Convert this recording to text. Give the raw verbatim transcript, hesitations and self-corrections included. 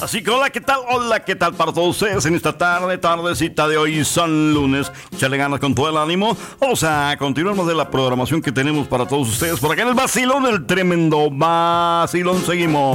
Así que hola, ¿qué tal? Hola, ¿qué tal para todos ustedes en esta tarde, tardecita de hoy, San Lunes? Échale ganas con todo el ánimo. Vamos a continuar más de la programación que tenemos para todos ustedes por acá en el vacilón, el tremendo vacilón. Seguimos.